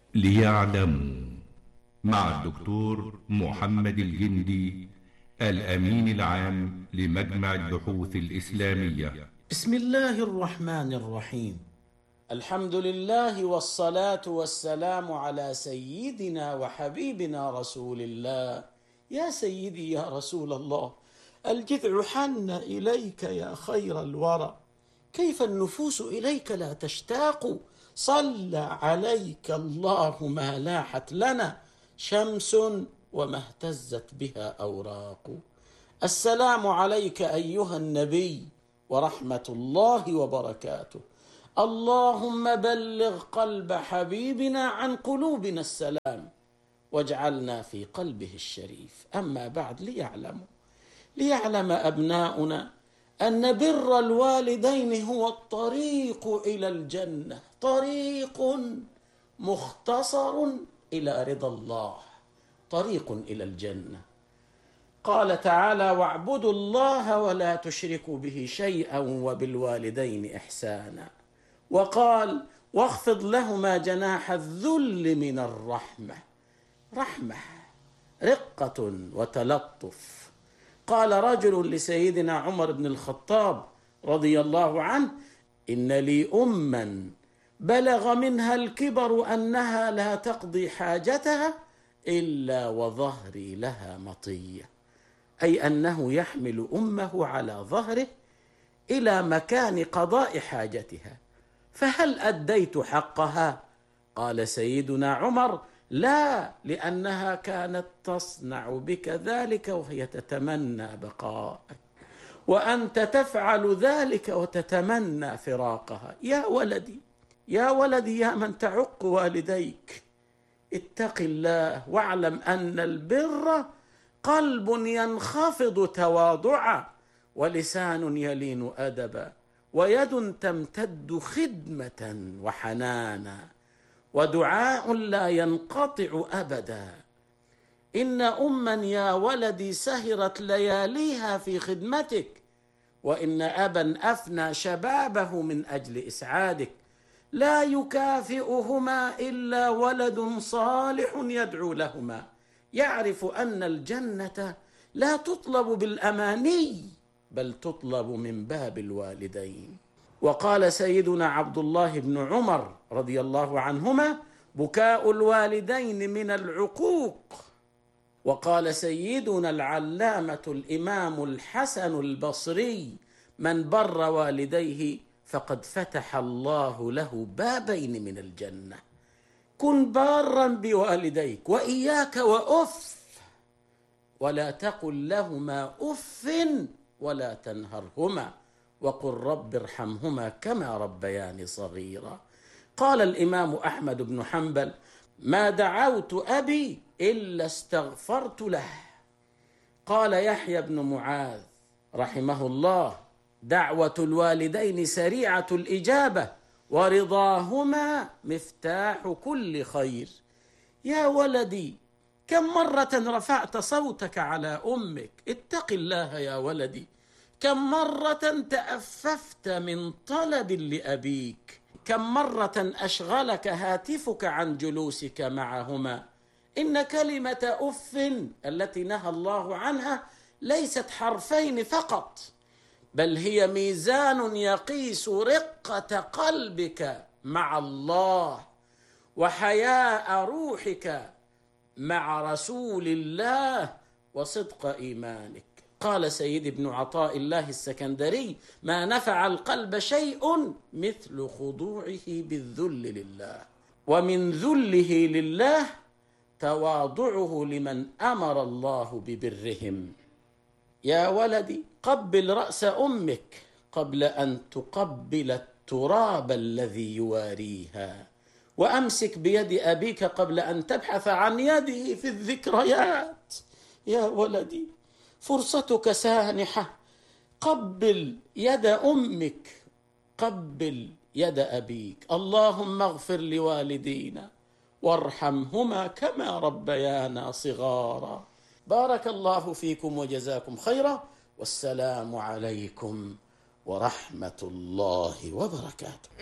ليعلموا، مع الدكتور محمد الجندي، الأمين العام لمجمع البحوث الإسلامية. بسم الله الرحمن الرحيم. الحمد لله والصلاة والسلام على سيدنا وحبيبنا رسول الله. يا سيدي يا رسول الله، الجذع حن إليك يا خير الورى، كيف النفوس إليك لا تشتاق؟ صلى عليك الله ما لاحت لنا شمس وما اهتزت بها أوراق. السلام عليك أيها النبي ورحمة الله وبركاته. اللهم بلغ قلب حبيبنا عن قلوبنا السلام، واجعلنا في قلبه الشريف. أما بعد، ليعلم أبناؤنا أن بر الوالدين هو الطريق إلى الجنة، طريق مختصر إلى رضا الله، طريق إلى الجنة. قال تعالى: واعبدوا الله ولا تشركوا به شيئا وبالوالدين إحسانا. وقال: واخفض لهما جناح الذل من الرحمة، رحمة، رقة وتلطف. قال رجل لسيدنا عمر بن الخطاب رضي الله عنه: إن لي أما بلغ منها الكبر أنها لا تقضي حاجتها إلا وظهري لها مطية، أي أنه يحمل أمه على ظهره إلى مكان قضاء حاجتها، فهل أديت حقها؟ قال سيدنا عمر: لا، لأنها كانت تصنع بك ذلك وهي تتمنى بقاءك، وأنت تفعل ذلك وتتمنى فراقها. يا ولدي يا ولدي، يا من تعق والديك، اتق الله واعلم أن البر قلب ينخفض تواضعا، ولسان يلين أدبا، ويد تمتد خدمة وحنانا، ودعاء لا ينقطع أبدا. إن أما يا ولدي سهرت لياليها في خدمتك، وإن أبا أفنى شبابه من أجل إسعادك، لا يكافئهما إلا ولد صالح يدعو لهما، يعرف أن الجنة لا تطلب بالأماني بل تطلب من باب الوالدين. وقال سيدنا عبد الله بن عمر رضي الله عنهما: بكاء الوالدين من العقوق. وقال سيدنا العلامة الإمام الحسن البصري: من بر والديه فقد فتح الله له بابين من الجنة. كن بارا بوالديك، وإياك وأف، ولا تقل لهما أف ولا تنهرهما، وقل رب ارحمهما كما ربياني صغيرا. قال الإمام أحمد بن حنبل: ما دعوت أبي إلا استغفرت له. قال يحيى بن معاذ رحمه الله: دعوة الوالدين سريعة الإجابة، ورضاهما مفتاح كل خير. يا ولدي، كم مرة رفعت صوتك على أمك؟ اتق الله يا ولدي. كم مرة تأففت من طلب لأبيك؟ كم مرة أشغلك هاتفك عن جلوسك معهما؟ إن كلمة أف التي نهى الله عنها ليست حرفين فقط، بل هي ميزان يقيس رقة قلبك مع الله، وحياء روحك مع رسول الله، وصدق إيمانك. قال سيد ابن عطاء الله السكندري: ما نفع القلب شيء مثل خضوعه بالذل لله، ومن ذله لله تواضعه لمن أمر الله ببرهم. يا ولدي، قبل رأس أمك قبل أن تقبل التراب الذي يواريها، وأمسك بيد أبيك قبل أن تبحث عن يده في الذكريات. يا ولدي، فرصتك سانحة، قبل يد أمك، قبل يد أبيك. اللهم اغفر لوالدينا وارحمهما كما ربيانا صغارا. بارك الله فيكم وجزاكم خيرا، والسلام عليكم ورحمة الله وبركاته.